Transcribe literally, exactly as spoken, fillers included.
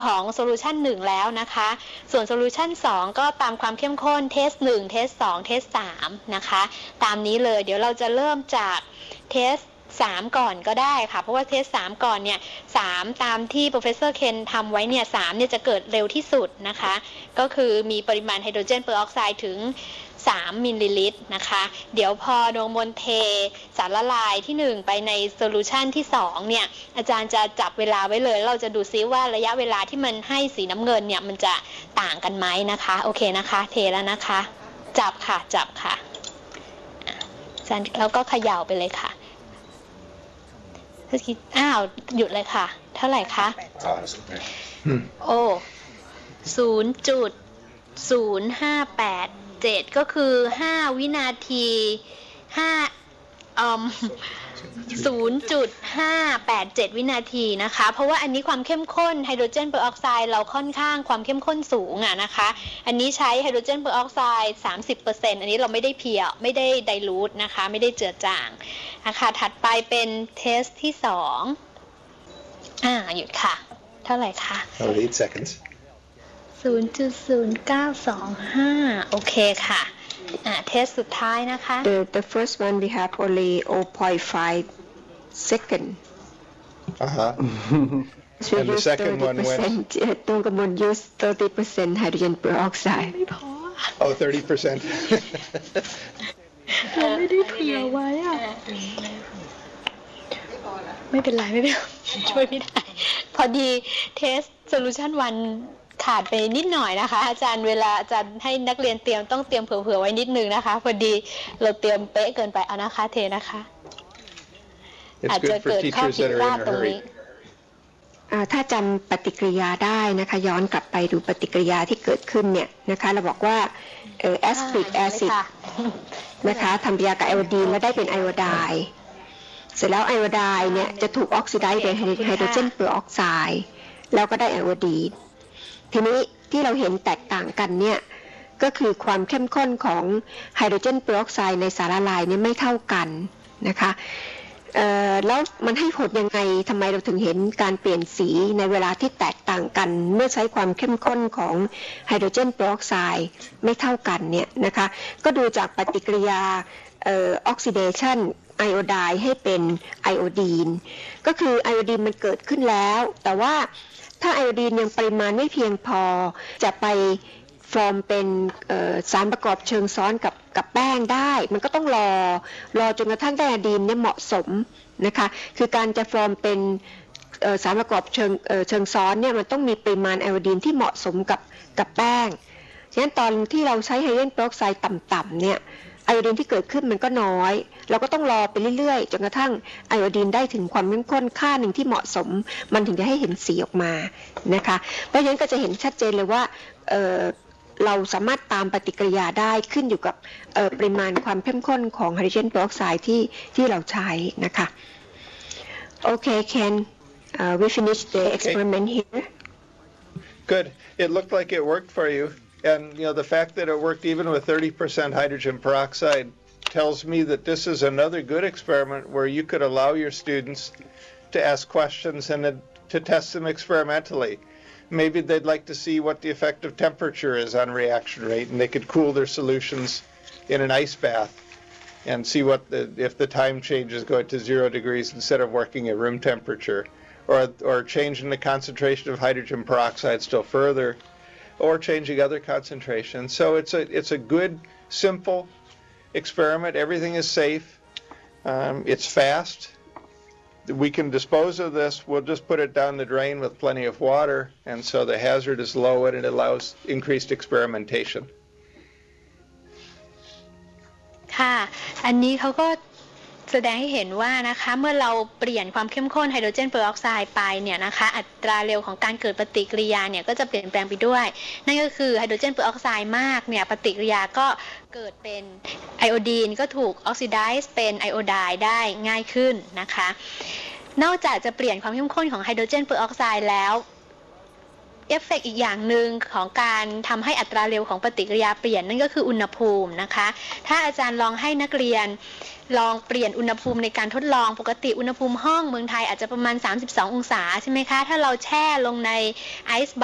ของโซลูชันหนึ่งแล้วนะคะส่วนโซลูชันสองก็ตามความเข้มข้นเทสหนึ่งเทสสองเทสสามนะคะตามนี้เลยเดี๋ยวเราจะเริ่มจากเทสสามก่อนก็ได้ค่ะเพราะว่าเทสสามก่อนเนี่ยสามตามที่ Professor Ken ทำไว้เนี่ยสามเนี่ยจะเกิดเร็วที่สุดนะคะก็คือมีปริมาณไฮโดรเจนเปอร์ออกไซด์ถึงสามมิลลิลิตรนะคะเดี๋ยวพอดวงมนเทสารละลายที่หนึ่งไปในโซลูชันที่สองเนี่ยอาจารย์จะจับเวลาไว้เลยเราจะดูซิว่าระยะเวลาที่มันให้สีน้ำเงินเนี่ยมันจะต่างกันไหมนะคะโอเคนะคะเทแล้วนะคะจับค่ะจับค่ะอาจารย์แล้วก็เขย่าไปเลยค่ะอ้าวหยุดเลยค่ะเท่าไหร่คะโอ้ศูนย์จุดศูนย์ห้าแปดเจ็ดก็คือห้าวินาทีห้าอืมศูนย์จุดห้าแปดเจ็ดวินาทีนะคะเพราะว่าอันนี้ความเข้มข้นไฮโดรเจนเปอร์ออกไซด์เราค่อนข้างความเข้มข้นสูงอ่ะนะคะอันนี้ใช้ไฮโดรเจนเปอร์ออกไซด์ สามสิบเปอร์เซ็นต์ อันนี้เราไม่ได้เพียวไม่ได้ไดลูทนะคะไม่ได้เจือจางนะคะถัดไปเป็นเทสที่สองอ่าหยุดค่ะเท่าไหร่คะ eight seconds ศูนย์จุดศูนย์เก้าสองห้า โอเคค่ะอ่าเทสสุดท้ายนะคะ The the first one we have only zero point five second uh-huh so and the second one went ตรงกับมัน use thirty percent hydrogen peroxide ไม่พอ oh thirty percent เราไม่ได้เผื่อไว้อ่ะไม่เป็นไรไม่เป็นไรช่วยไม่ได้พอดีเทสโซลูชันวันขาดไปนิดหน่อยนะคะอาจารย์เวลาอาจารย์ให้นักเรียนเตรียมต้องเตรียมเผื่อๆไว้นิดนึงนะคะพอดีเราเตรียมเป๊ะเกินไปเอานะคะเทนะคะอาจจะเกิดข้อผิดพลาดตรงนี้ถ้าจำปฏิกิริยาได้นะคะย้อนกลับไปดูปฏิกิริยาที่เกิดขึ้นเนี่ยนะคะเราบอกว่าเออแอสพริกแอซิดนะคะทำปฏิกิริยากับไอโอดีนแล้วได้เป็นไอโอไดน์เสร็จแล้วไอโอไดน์เนี่ยจะถูกออกซิไดซ์เป็นไฮโดรเจนเปอร์ออกไซด์แล้วก็ได้ไอโอดีนทีนี้ที่เราเห็นแตกต่างกันเนี่ยก็คือความเข้มข้นของไฮโดรเจนเปอร์ออกไซด์ในสารละลายเนี่ยไม่เท่ากันนะคะแล้วมันให้ผลยังไงทำไมเราถึงเห็นการเปลี่ยนสีในเวลาที่แตกต่างกันเมื่อใช้ความเข้มข้นของไฮโดรเจนเปอร์ออกไซด์ไม่เท่ากันเนี่ยนะคะก็ดูจากปฏิกิริยาออกซิเดชันไอโอไดน์ให้เป็นไอโอดีนก็คือไอโอดีนมันเกิดขึ้นแล้วแต่ว่าถ้าไอโอดีนยังปริมาณไม่เพียงพอจะไปฟอร์มเป็นสารประกอบเชิงซ้อนกับกับแป้งได้มันก็ต้องรอรอจนกระทั่งได้ไอโอดีนเนี่ยเหมาะสมนะคะคือการจะฟอร์มเป็นสารประกอบเชิงเชิงซ้อนเนี่ยมันต้องมีปริมาณไอโอดีนที่เหมาะสมกับกับแป้งฉะนั้นตอนที่เราใช้ไฮโดรเจนเปอร์ออกไซด์ต่ำๆเนี่ยไอโอดีนที่เกิดขึ้นมันก็น้อยเราก็ต้องรอไปเรื่อยๆจนกระทั่งไอโอดีนได้ถึงความเข้มข้นค่าหนึ่งที่เหมาะสมมันถึงจะให้เห็นสีออกมานะคะเพราะฉะนั้นก็จะเห็นชัดเจนเลยว่าเอ่อเราสามารถตามปฏิกิริยาได้ขึ้นอยู่กับปริมาณความเข้มข้นของไฮโดรเจนเปอร์ออกไซด์ที่ที่เราใช้นะคะโอเค Ken uh, we finished the experiment here good it looked like it worked for you and you know the fact that it worked even with thirty percent hydrogen peroxide tells me that this is another good experiment where you could allow your students to ask questions and to test them experimentally. Maybe they'd like to see what the effect of temperature is on reaction rate, and they could cool their solutions in an ice bath and see what the, if the time changes go to zero degrees instead of working at room temperature, or, or changing the concentration of hydrogen peroxide still further, or changing other concentrations. So it's a, it's a good, simple experiment. Everything is safe. Um, it's fast. We can dispose of this. We'll just put it down the drain with plenty of water, and so the hazard is low and it allows increased experimentation. ค่ะอันนี้เขาก็แสดงให้เห็นว่านะคะเมื่อเราเปลี่ยนความเข้มข้นไฮโดรเจนเปอร์ออกไซด์ไปเนี่ยนะคะอัตราเร็วของการเกิดปฏิกิริยาเนี่ยก็จะเปลี่ยนแปลงไปด้วยนั่นก็คือไฮโดรเจนเปอร์ออกไซด์มากเนี่ยปฏิกิริยาก็เกิดเป็นไอโอดีนก็ถูกออกซิไดซ์เป็นไอโอไดน์ได้ง่ายขึ้นนะคะนอกจากจะเปลี่ยนความเข้มข้นของไฮโดรเจนเปอร์ออกไซด์แล้วเอฟเฟกต์อีกอย่างหนึ่งของการทำให้อัตราเร็วของปฏิกิริยาเปลี่ยนนั่นก็คืออุณหภูมินะคะถ้าอาจารย์ลองให้นักเรียนลองเปลี่ยนอุณหภูมิในการทดลองปกติอุณหภูมิห้องเมืองไทยอาจจะประมาณสามสิบสององศาใช่ไหมคะถ้าเราแช่ลงในไอซ์